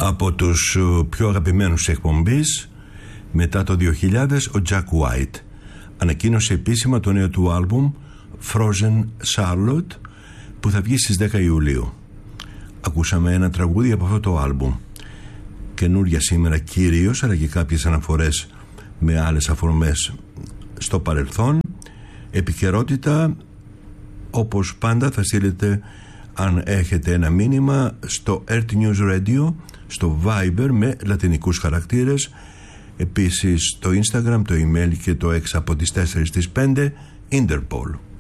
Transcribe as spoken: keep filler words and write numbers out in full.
Από τους πιο αγαπημένους εκπομπής μετά το δύο χιλιάδες, ο Jack White ανακοίνωσε επίσημα το νέο του άλμπουμ Frozen Charlotte, που θα βγει στις δέκα Ιουλίου. Ακούσαμε ένα τραγούδι από αυτό το άλμπουμ, καινούρια σήμερα κυρίως, αλλά και κάποιες αναφορές με άλλες αφορμές στο παρελθόν. Επικαιρότητα, όπως πάντα θα στείλετε αν έχετε ένα μήνυμα στο Earth News Radio, στο Viber με λατινικούς χαρακτήρες, επίσης το Instagram, το email και το X από τις τέσσερις στις πέντε Interpol.